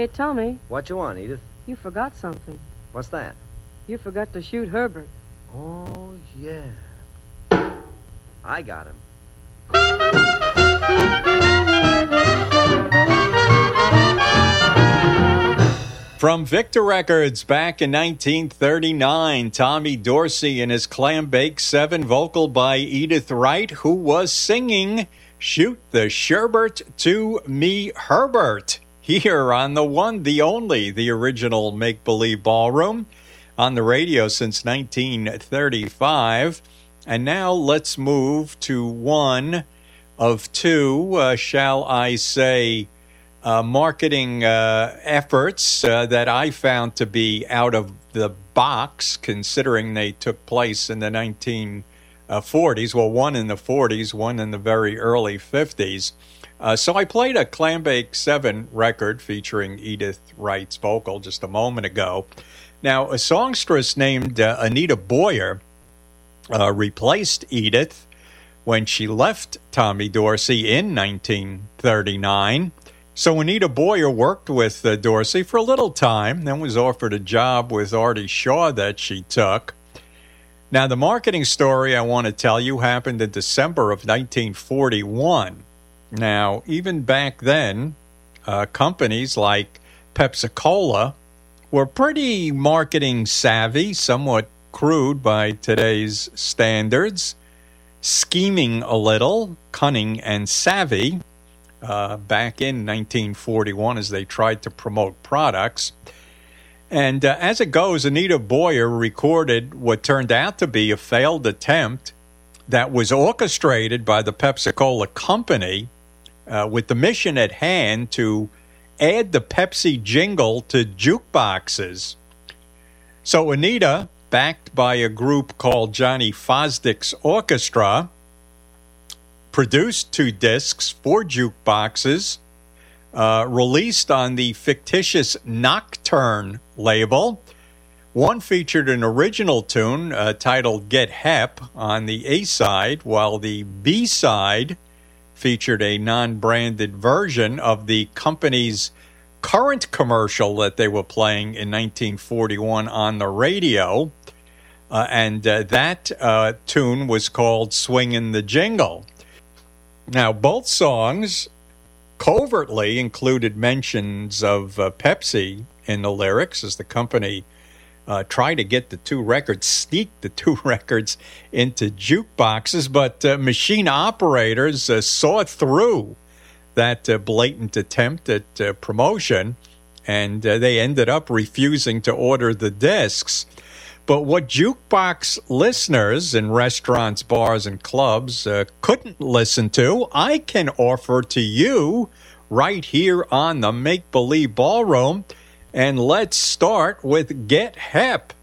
Hey, Tommy, What you want, Edith? you forgot something. What's that? You forgot to shoot Herbert. Oh, yeah. I got him. From Victor Records back in 1939, Tommy Dorsey and his Clambake 7, vocal by Edith Wright, who was singing Shoot the Sherbert to Me Herbert, here on the one, the only, the original Make Believe Ballroom, on the radio since 1935. And now let's move to one of two, shall I say, marketing efforts that I found to be out of the box, considering they took place in the 1940s. Well, one in the 40s, one in the very early 50s. So I played a Clambake 7 record featuring Edith Wright's vocal just a moment ago. Now, a songstress named Anita Boyer replaced Edith when she left Tommy Dorsey in 1939. So Anita Boyer worked with Dorsey for a little time, then was offered a job with Artie Shaw that she took. Now, the marketing story I want to tell you happened in December of 1941. Now, even back then, companies like Pepsi-Cola were pretty marketing savvy, somewhat crude by today's standards, scheming a little, cunning and savvy, back in 1941 as they tried to promote products. And as it goes, Anita Boyer recorded what turned out to be a failed attempt that was orchestrated by the Pepsi-Cola company with the mission at hand to add the Pepsi jingle to jukeboxes. So Anita, backed by a group called Johnny Fosdick's Orchestra, produced 2 discs for jukeboxes, released on the fictitious Nocturne label. One featured an original tune titled Get Hep on the A-side, while the B-side featured a non-branded version of the company's current commercial that they were playing in 1941 on the radio. And that tune was called Swingin' the Jingle. Now, both songs covertly included mentions of Pepsi in the lyrics as the company tried to get the 2 records, sneak the 2 records into jukeboxes, but machine operators saw through that blatant attempt at promotion, and they ended up refusing to order the discs. But what jukebox listeners in restaurants, bars, and clubs couldn't listen to, I can offer to you right here on the Make Believe Ballroom. And let's start with Get Hep.